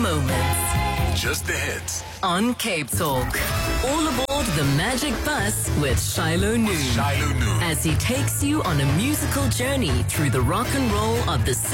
moments. Just the hits. On Cape Talk. All aboard the Magic Bus with Shiloh Noon. Shiloh Noon. As he takes you on a musical journey through the rock and roll of the